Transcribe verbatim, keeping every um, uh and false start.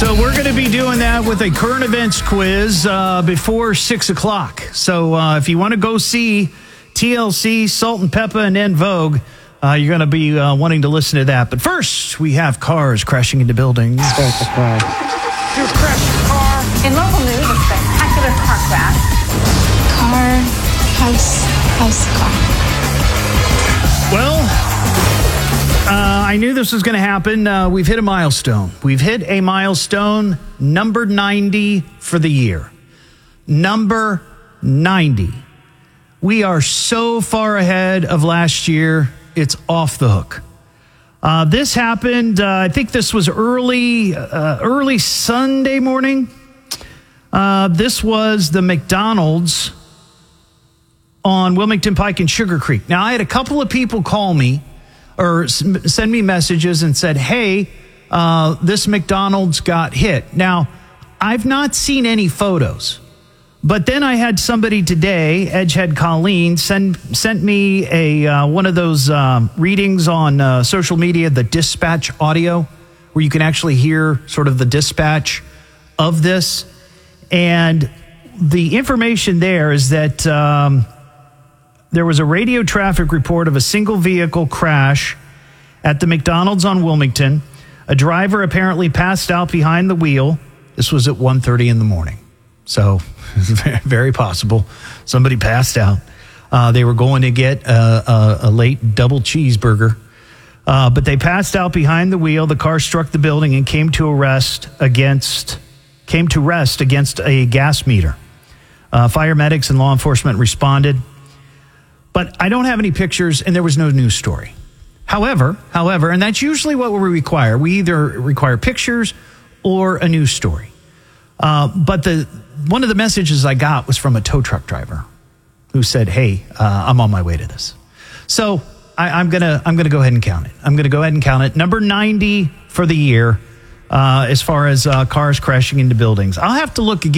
So we're going to be doing that with a current events quiz uh, before six o'clock. So uh, if you want to go see T L C, Salt and Peppa, and En Vogue, uh, you're going to be uh, wanting to listen to that. But first, we have cars crashing into buildings. Start the car. Your crashed car. In local news, a spectacular car crash. Car, house, house, car. Well, uh, I knew this was going to happen. Uh, we've hit a milestone. We've hit a milestone, number ninety for the year. Number ninety. We are so far ahead of last year, it's off the hook. Uh, this happened, uh, I think this was early, uh, early Sunday morning. Uh, this was the McDonald's on Wilmington Pike and Sugar Creek. Now, I had a couple of people call me or s- send me messages and said, hey, uh, this McDonald's got hit. Now, I've not seen any photos, but then I had somebody today, Edgehead Colleen, send, sent me a uh, one of those um, readings on uh, social media, the dispatch audio, where you can actually hear sort of the dispatch of this. And the information there is that um, there was a radio traffic report of a single vehicle crash at the McDonald's on Wilmington. A driver apparently passed out behind the wheel. This was at one thirty in the morning. So very possible somebody passed out. Uh, they were going to get a, a, a late double cheeseburger. Uh, but they passed out behind the wheel. The car struck the building and came to arrest against came to rest against a gas meter. Uh, fire medics and law enforcement responded. But I don't have any pictures, and there was no news story. However, however, and that's usually what we require. We either require pictures or a news story. Uh, but the one of the messages I got was from a tow truck driver who said, hey, uh, I'm on my way to this. So I, I'm going to I'm gonna go ahead and count it. I'm going to go ahead and count it. Number ninety for the year uh, as far as uh, cars crashing into buildings. I'll have to look again.